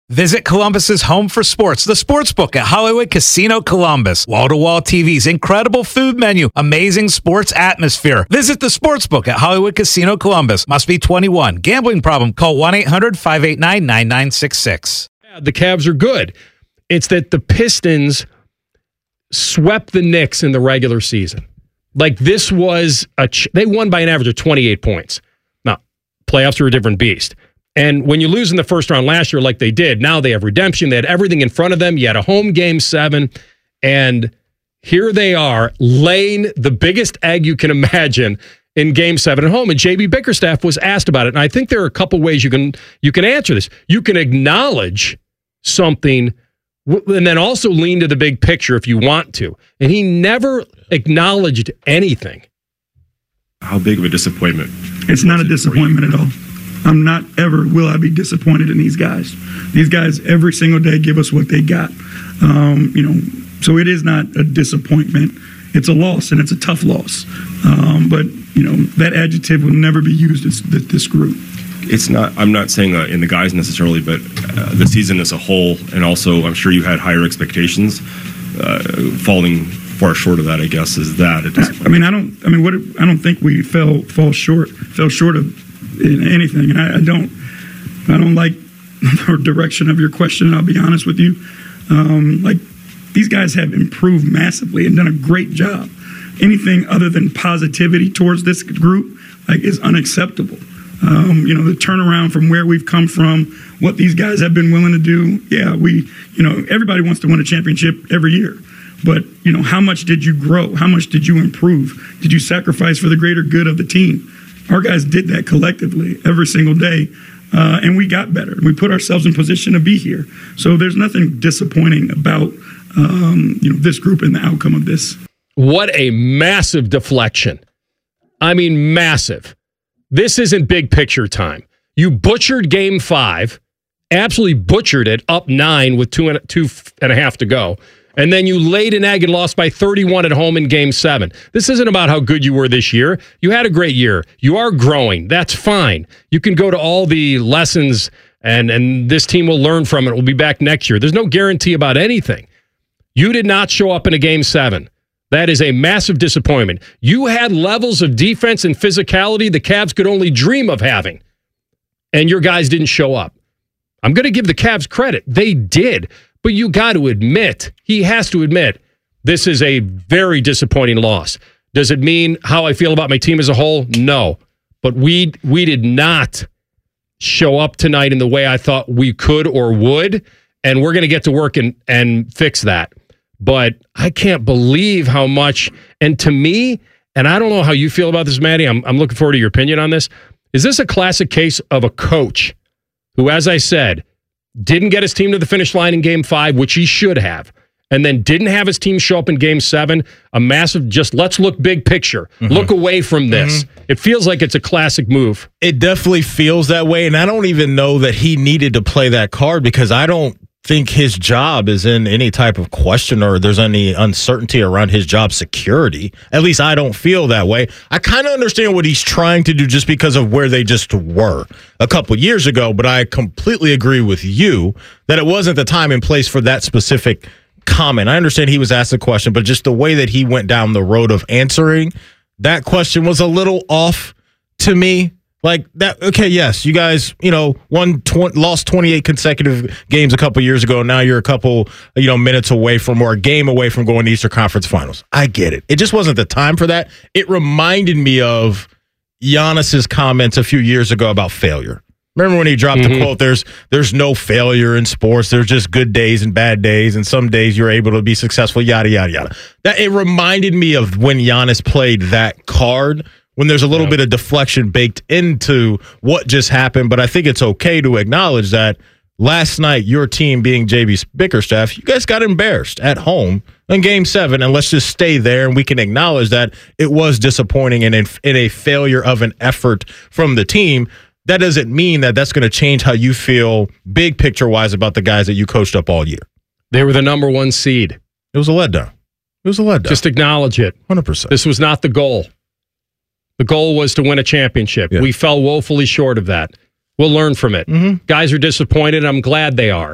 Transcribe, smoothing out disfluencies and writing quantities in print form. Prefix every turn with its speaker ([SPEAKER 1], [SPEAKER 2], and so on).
[SPEAKER 1] Visit Columbus's home for sports, the Sportsbook at Hollywood Casino Columbus. Wall-to-wall TVs, incredible food menu, amazing sports atmosphere. Visit the Sportsbook at Hollywood Casino Columbus. Must be 21. Gambling problem? Call 1-800-589-9966.
[SPEAKER 2] The Cavs are good. It's that the Pistons swept the Knicks in the regular season. Like, this was they won by an average of 28 points. Now, playoffs are a different beast. And when you lose in the first round last year like they did, now they have redemption. They had everything in front of them. You had a home game 7. And here they are laying the biggest egg you can imagine in game 7 at home. And J.B. Bickerstaff was asked about it. And I think there are a couple ways you can answer this. You can acknowledge something and then also lean to the big picture if you want to. And he never acknowledged anything.
[SPEAKER 3] How big of a disappointment?
[SPEAKER 4] It's not a disappointment at all. I'm not ever will I be disappointed in these guys. These guys every single day give us what they got. So it is not a disappointment. It's a loss, and it's a tough loss. But that adjective will never be used as this group.
[SPEAKER 3] It's not. I'm not saying in the guys necessarily, but the season as a whole, and also I'm sure you had higher expectations. Falling far short of that, I guess, is that a disappointment. I don't think we fell short of anything, and I don't like the direction of your question. I'll be honest with you. These guys have improved massively and done a great job. Anything other than positivity towards this group is unacceptable. The turnaround from where we've come from, what these guys have been willing to do. Yeah, everybody wants to win a championship every year. But, how much did you grow? How much did you improve? Did you sacrifice for the greater good of the team? Our guys did that collectively every single day, and we got better. We put ourselves in position to be here. So there's nothing disappointing about this group and the outcome of this.
[SPEAKER 2] What a massive deflection. I mean, massive. This isn't big picture time. You butchered game 5, absolutely butchered it, up 9 with 2.5 to go. And then you laid an egg and lost by 31 at home in game 7. This isn't about how good you were this year. You had a great year. You are growing. That's fine. You can go to all the lessons, and this team will learn from it. We'll be back next year. There's no guarantee about anything. You did not show up in a game 7. That is a massive disappointment. You had levels of defense and physicality the Cavs could only dream of having, and your guys didn't show up. I'm going to give the Cavs credit. They did. But you got to admit, he has to admit, this is a very disappointing loss. Does it mean how I feel about my team as a whole? No. But we did not show up tonight in the way I thought we could or would, and we're going to get to work and fix that. But I can't believe how much, and to me, and I don't know how you feel about this, Maddie, I'm looking forward to your opinion on this. Is this a classic case of a coach who, as I said, didn't get his team to the finish line in game 5, which he should have, and then didn't have his team show up in game 7, a massive just let's look big picture, look away from this. It feels like it's a classic move.
[SPEAKER 5] It definitely feels that way, and I don't even know that he needed to play that card because I don't think his job is in any type of question or there's any uncertainty around his job security. At least I don't feel that way. I kind of understand what he's trying to do just because of where they just were a couple years ago, but I completely agree with you that it wasn't the time and place for that specific comment. I understand he was asked a question, but just the way that he went down the road of answering that question was a little off to me. Like that, okay, yes, you guys, lost 28 consecutive games a couple years ago. Now you're a couple, minutes away from or a game away from going to Eastern Conference Finals. I get it. It just wasn't the time for that. It reminded me of Giannis's comments a few years ago about failure. Remember when he dropped the quote, there's no failure in sports. There's just good days and bad days, and some days you're able to be successful, yada, yada, yada. That it reminded me of when Giannis played that card, when there's a little bit of deflection baked into what just happened. But I think it's okay to acknowledge that last night, your team being J.B. Bickerstaff, you guys got embarrassed at home in Game 7, and let's just stay there, and we can acknowledge that it was disappointing and in a failure of an effort from the team. That doesn't mean that that's going to change how you feel big picture-wise about the guys that you coached up all year.
[SPEAKER 2] They were the number 1 seed.
[SPEAKER 5] It was a letdown.
[SPEAKER 2] Just acknowledge it.
[SPEAKER 5] 100%.
[SPEAKER 2] This was not the goal. The goal was to win a championship. Yeah. We fell woefully short of that. We'll learn from it. Guys are disappointed. I'm glad they are.